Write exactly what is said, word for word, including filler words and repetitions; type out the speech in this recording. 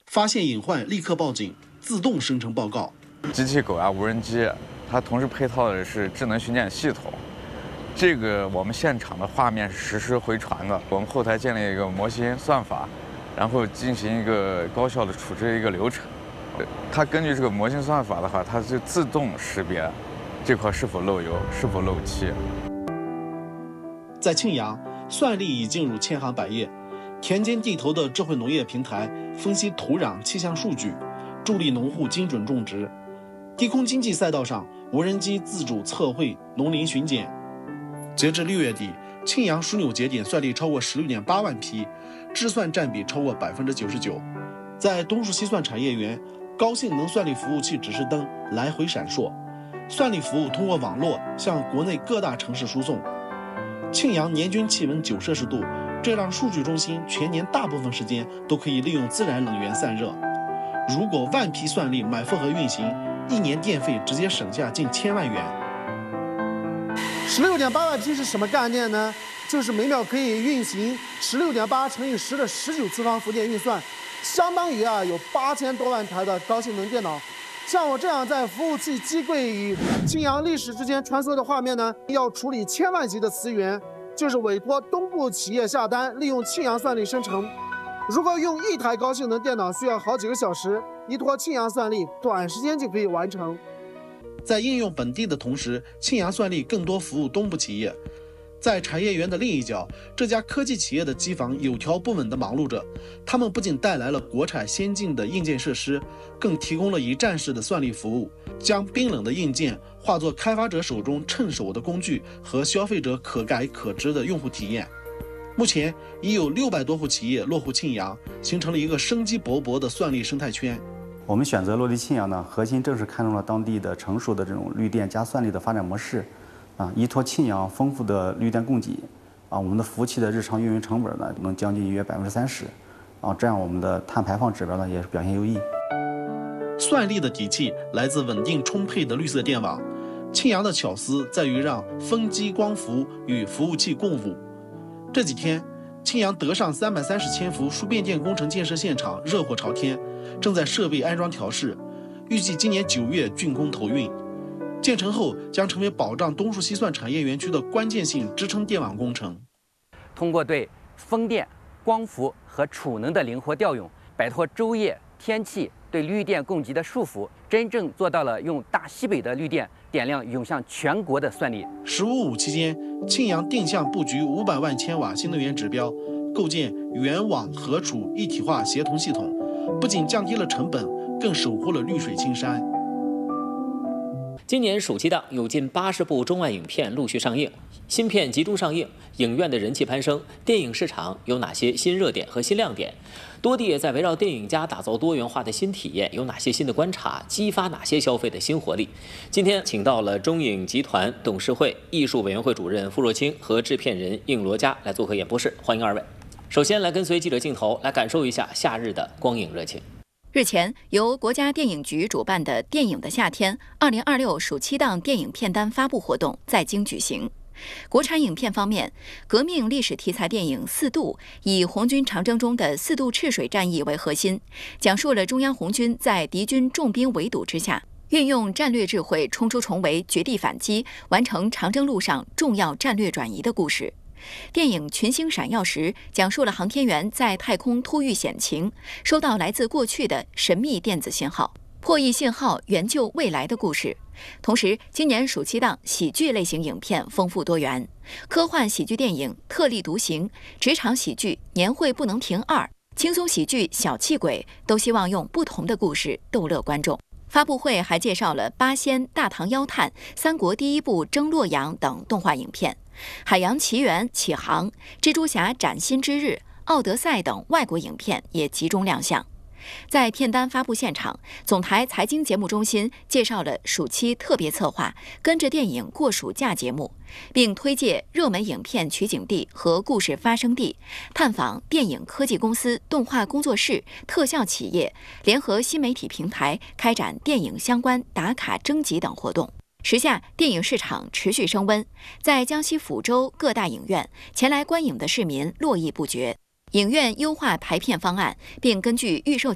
发现隐患立刻报警，自动生成报告。 机器狗啊，无人机，它同时配套的是智能巡检系统。这个我们现场的画面是实时回传的，我们后台建立一个模型算法，然后进行一个高效的处置一个流程。它根据这个模型算法的话，它就自动识别这块是否漏油，是否漏气。 在庆阳，算力已进入千行百业。田间地头的智慧农业平台分析土壤气象数据，助力农户精准种植。低空经济赛道上，无人机自主测绘农林巡检。截至六月底，庆阳枢纽节点算力超过十六点八万批，智算占比超过百分之九十九。在东数西算产业园，高性能算力服务器指示灯来回闪烁，算力服务通过网络向国内各大城市输送。庆阳年均气温九摄氏度，这让数据中心全年大部分时间都可以利用自然冷源散热。如果万批算力满负荷运行，一年电费直接省下近千万元。 十六点八万批是什么概念呢？就是每秒可以运行十六点八乘以十的十九次方伏电运算，相当于啊有八千多万台的高性能电脑。像我这样在服务器机柜与庆阳历史之间穿梭的画面呢，要处理千万级的词源，就是委托东部企业下单，利用庆阳算力生成。如果用一台高性能电脑需要好几个小时，依托庆阳算力，短时间就可以完成。 在应用本地的同时，庆阳算力更多服务东部企业。在产业园的另一角，这家科技企业的机房有条不紊地忙碌着。他们不仅带来了国产先进的硬件设施，更提供了一站式的算力服务，将冰冷的硬件化作开发者手中趁手的工具和消费者可改可知的用户体验。目前已有六百多户企业落户庆阳，形成了一个生机勃勃的算力生态圈。 我们选择落地庆阳呢，核心正是看中了当地的成熟的这种绿电加算力的发展模式。啊，依托庆阳丰富的绿电供给，啊，我们的服务器的日常运营成本呢能将近约百分之三十，啊，这样我们的碳排放指标呢也是表现优异。 算力的底气来自稳定充沛的绿色电网。庆阳的巧思在于让风机、光伏与服务器共舞。这几天，庆阳德尚三百三十千伏输变电工程建设现场热火朝天，正在设备安装调试，预计今年九月竣工投运。建成后将成为保障东数西算产业园区的关键性支撑电网工程。 通过对风电、光伏和储能的灵活调用，摆脱昼夜、天气对绿电供给的束缚，真正做到了用大西北的绿电点亮涌向全国的算力。 十五五期间，庆阳定向布局五百万千瓦新能源指标，构建原网合储一体化协同系统，不仅降低了成本，更守护了绿水青山。 今年暑期档有近八十部中外影片陆续上映，新片集中上映，影院的人气攀升。电影市场有哪些新热点和新亮点？多地也在围绕电影家打造多元化的新体验，有哪些新的观察，激发哪些消费的新活力？今天请到了中影集团董事会艺术委员会主任傅若清和制片人应罗佳来做客演播室，欢迎二位。首先来跟随记者镜头来感受一下夏日的光影热情。 日前，由国家电影局主办的“电影的夏天”二零二六暑期档电影片单发布活动在京举行。国产影片方面，革命历史题材电影《四渡》以红军长征中的四渡赤水战役为核心，讲述了中央红军在敌军重兵围堵之下，运用战略智慧冲出重围，绝地反击，完成长征路上重要战略转移的故事。电影《群星闪耀时》讲述了航天员在太空突遇险情，收到来自过去的神秘电子信号，破译信号援救未来的故事。同时，今年暑期档喜剧类型影片丰富多元，科幻喜剧电影《特立独行》、职场喜剧《年会不能停二》、轻松喜剧《小气鬼》都希望用不同的故事逗乐观众。发布会还介绍了《八仙》《大唐妖探》《三国第一部征洛阳》等动画影片，《海洋奇缘》启航、蜘蛛侠崭新之日、奥德赛等外国影片也集中亮相。在片单发布现场，总台财经节目中心介绍了暑期特别策划跟着电影过暑假节目，并推介热门影片取景地和故事发生地，探访电影科技公司、动画工作室、特效企业，联合新媒体平台开展电影相关打卡征集等活动。时下电影市场持续升温，在江西抚州各大影院，前来观影的市民络绎不绝。影院优化排片方案，并根据预售